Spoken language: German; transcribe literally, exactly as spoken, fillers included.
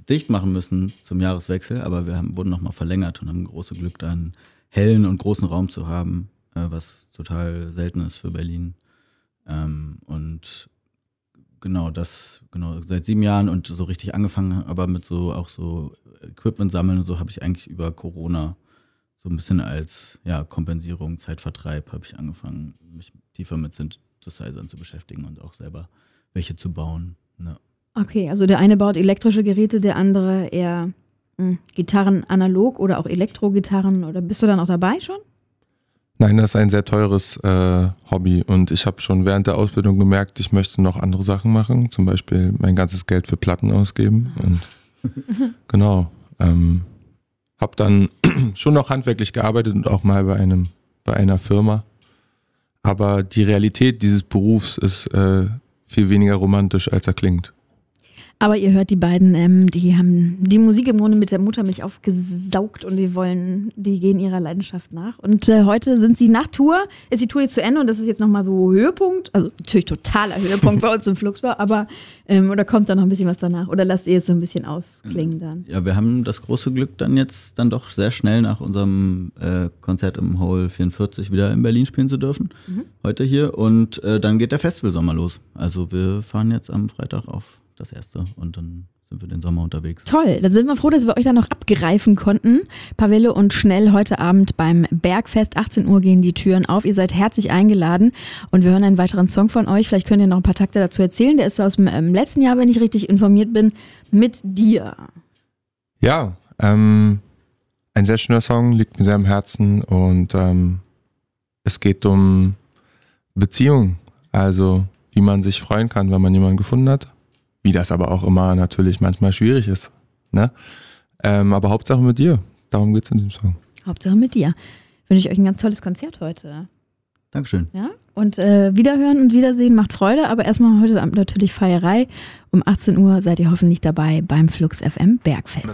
dicht machen müssen zum Jahreswechsel, aber wir haben, wurden nochmal verlängert und haben große Glück, da einen hellen und großen Raum zu haben, äh, was total selten ist für Berlin. Ähm, und genau das, genau, seit sieben Jahren und so richtig angefangen, aber mit so auch so Equipment sammeln und so habe ich eigentlich über Corona so ein bisschen als ja, Kompensierung, Zeitvertreib habe ich angefangen, mich tiefer mit Synthesizern zu beschäftigen und auch selber welche zu bauen. Ja. Okay, also der eine baut elektrische Geräte, der andere eher mh, Gitarren analog oder auch Elektrogitarren, oder bist du dann auch dabei schon? Nein, das ist ein sehr teures äh, Hobby und ich habe schon während der Ausbildung gemerkt, ich möchte noch andere Sachen machen, zum Beispiel mein ganzes Geld für Platten ausgeben und genau, ähm, habe dann schon noch handwerklich gearbeitet und auch mal bei einem bei einer Firma, aber die Realität dieses Berufs ist äh, viel weniger romantisch, als er klingt. Aber ihr hört die beiden, ähm, die haben die Musik im Grunde mit der Muttermilch aufgesaugt und die wollen, die gehen ihrer Leidenschaft nach. Und äh, heute sind sie nach Tour, ist die Tour jetzt zu Ende und das ist jetzt nochmal so Höhepunkt, also natürlich totaler Höhepunkt bei uns im Fluxbau, aber ähm, oder kommt da noch ein bisschen was danach oder lasst ihr jetzt so ein bisschen ausklingen dann? Ja, wir haben das große Glück, dann jetzt dann doch sehr schnell nach unserem äh, Konzert im Hall vierundvierzig wieder in Berlin spielen zu dürfen, mhm. heute hier und äh, dann geht der Festivalsommer los. Also wir fahren jetzt am Freitag auf das erste und dann sind wir den Sommer unterwegs. Toll, dann sind wir froh, dass wir euch da noch abgreifen konnten. Pavelle und Schnell heute Abend beim Bergfest, achtzehn Uhr gehen die Türen auf. Ihr seid herzlich eingeladen und wir hören einen weiteren Song von euch. Vielleicht könnt ihr noch ein paar Takte dazu erzählen. Der ist aus dem ähm, letzten Jahr, wenn ich richtig informiert bin, mit dir. Ja, ähm, ein sehr schöner Song, liegt mir sehr am Herzen und ähm, es geht um Beziehungen, also wie man sich freuen kann, wenn man jemanden gefunden hat. Wie das aber auch immer natürlich manchmal schwierig ist. Ne? Ähm, aber Hauptsache mit dir. Darum geht es in diesem Song. Hauptsache mit dir. Wünsche ich euch ein ganz tolles Konzert heute. Dankeschön. Ja? Und äh, Wiederhören und Wiedersehen macht Freude, aber erstmal heute Abend natürlich Feierei. Um achtzehn Uhr seid ihr hoffentlich dabei beim Flux F M Bergfest.